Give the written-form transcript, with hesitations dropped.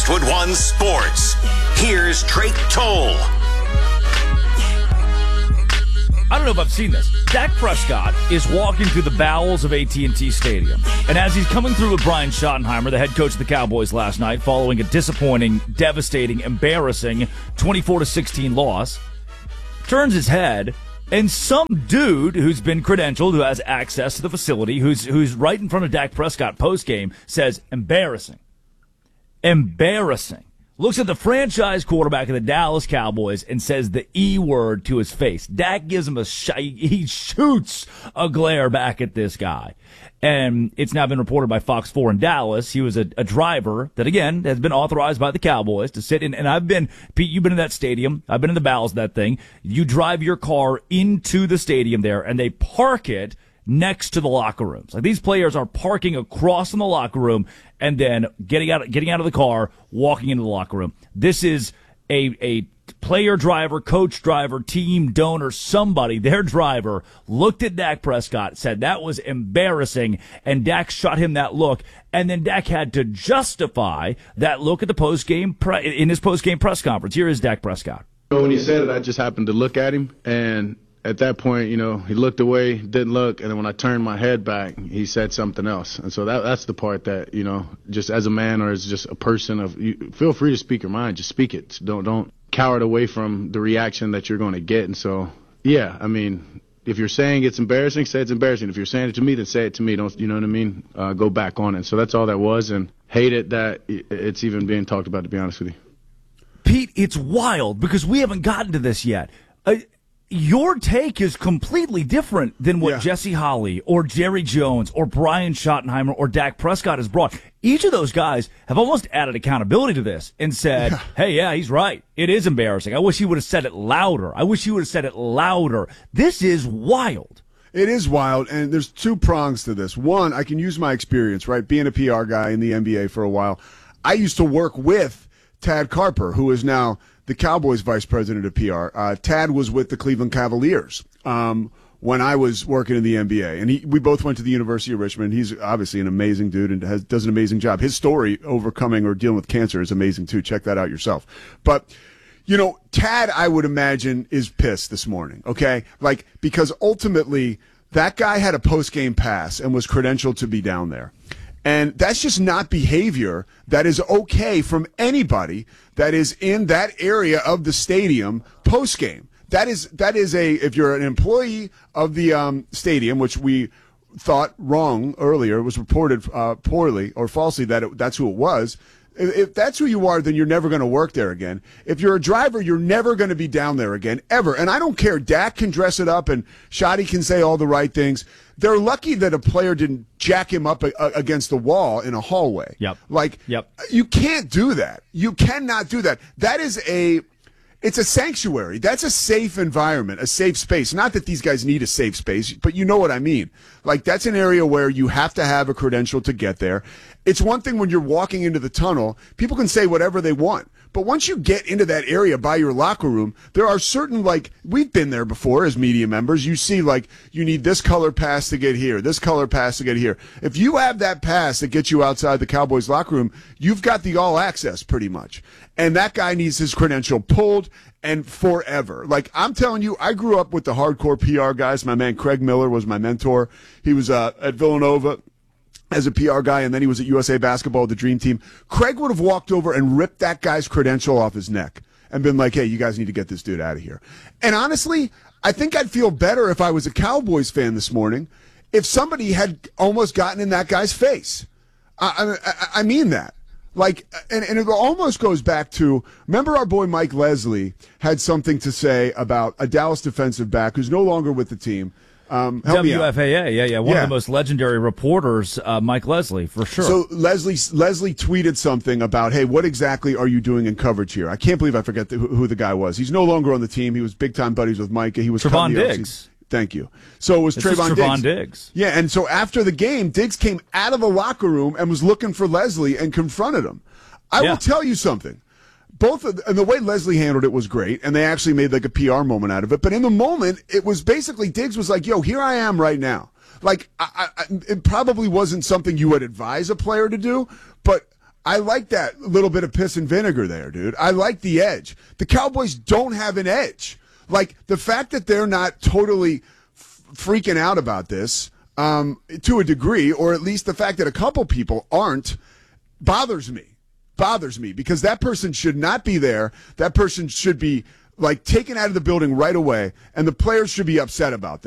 Westwood One Sports. Here's Drake Toll. I don't know if I've seen this. Dak Prescott is walking through the bowels of AT&T Stadium. And as he's coming through with Brian Schottenheimer, the head coach of the Cowboys last night, following a disappointing, devastating, embarrassing 24-16 loss, turns his head, and some dude who's been credentialed, who has access to the facility, who's right in front of Dak Prescott postgame, says, embarrassing. Embarrassing. Looks at the franchise quarterback of the Dallas Cowboys and says the E word to his face. Dak gives him he shoots a glare back at this guy. And it's now been reported by Fox 4 in Dallas. He was a driver that, again, has been authorized by the Cowboys to sit in. And I've been, Pete, you've been in that stadium. I've been in the bowels of that thing. You drive your car into the stadium there, and they park it next to the locker rooms. Like, these players are parking across from the locker room and then getting out of the car, walking into the locker room. This is a player driver, coach driver, team donor, somebody, their driver, looked at Dak Prescott, said that was embarrassing, and Dak shot him that look, and then Dak had to justify that look at the in his post-game press conference. Here is Dak Prescott. When he said it, I just happened to look at him, and at that point, he looked away, didn't look, and then when I turned my head back, he said something else. And so that's the part that, just as a man or as just a person, feel free to speak your mind. Just speak it. Don't cower away from the reaction that you're going to get. And so, yeah, I mean, if you're saying it's embarrassing, say it's embarrassing. If you're saying it to me, then say it to me. Don't, you know what I mean? Go back on it. So that's all that was, and hate it that it's even being talked about, to be honest with you. Pete, it's wild because we haven't gotten to this yet. Your take is completely different than what Jesse Holley or Jerry Jones or Brian Schottenheimer or Dak Prescott has brought. Each of those guys have almost added accountability to this and said, hey, yeah, he's right. It is embarrassing. I wish he would have said it louder. This is wild. It is wild, and there's two prongs to this. One, I can use my experience, right, being a PR guy in the NBA for a while. I used to work with Tad Carper, who is now the Cowboys vice president of PR. Tad was with the Cleveland Cavaliers when I was working in the NBA, and we both went to the University of Richmond. He's obviously an amazing dude and does an amazing job. His story overcoming or dealing with cancer is amazing too. Check that out yourself. But Tad, I would imagine, is pissed this morning. Okay, because ultimately that guy had a post-game pass and was credentialed to be down there. And that's just not behavior that is okay from anybody that is in that area of the stadium post-game. That is if you're an employee of the stadium, which we thought wrong earlier, it was reported poorly or falsely that's who it was. If that's who you are, then you're never going to work there again. If you're a driver, you're never going to be down there again, ever. And I don't care. Dak can dress it up and Shotty can say all the right things. They're lucky that a player didn't jack him up against the wall in a hallway. Yep. You can't do that. You cannot do that. It's a sanctuary. That's a safe environment, a safe space. Not that these guys need a safe space, but you know what I mean. That's an area where you have to have a credential to get there. It's one thing when you're walking into the tunnel, people can say whatever they want. But once you get into that area by your locker room, there are certain, we've been there before as media members. You see, you need this color pass to get here, this color pass to get here. If you have that pass that gets you outside the Cowboys locker room, you've got the all access pretty much. And that guy needs his credential pulled and forever. I'm telling you, I grew up with the hardcore PR guys. My man Craig Miller was my mentor. He was at Villanova as a PR guy, and then he was at USA Basketball, the Dream Team. Craig would have walked over and ripped that guy's credential off his neck and been like, hey, you guys need to get this dude out of here. And honestly, I think I'd feel better if I was a Cowboys fan this morning if somebody had almost gotten in that guy's face. I mean that. And it almost goes back to, remember our boy Mike Leslie had something to say about a Dallas defensive back who's no longer with the team. WFAA, one of the most legendary reporters, Mike Leslie, for sure. So Leslie tweeted something about, hey, what exactly are you doing in coverage here? I can't believe I forget who the guy was. He's no longer on the team. He was big-time buddies with Mike. He was Trevon Diggs. Thank you. So it was Trevon Diggs. Yeah, and so after the game, Diggs came out of the locker room and was looking for Leslie and confronted him. I will tell you something. And the way Leslie handled it was great, and they actually made a PR moment out of it. But in the moment, it was basically Diggs was like, yo, here I am right now. It probably wasn't something you would advise a player to do, but I like that little bit of piss and vinegar there, dude. I like the edge. The Cowboys don't have an edge. Like, the fact that they're not totally freaking out about this to a degree, or at least the fact that a couple people aren't, bothers me. Because that person should not be there. That person should be, like, taken out of the building right away, and the players should be upset about that.